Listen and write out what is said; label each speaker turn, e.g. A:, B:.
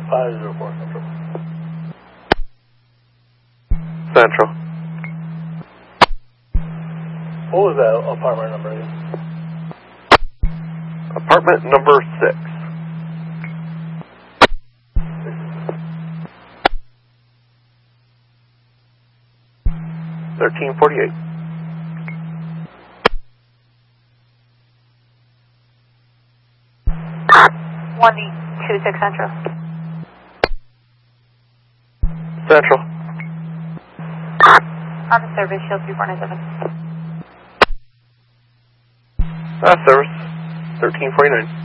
A: 504 Central.
B: Central.
A: What was that apartment number again?
B: Apartment number 6. 1348.
C: 126 Central.
B: Central.
C: On the service, Shield 3497.
B: Service. 1349.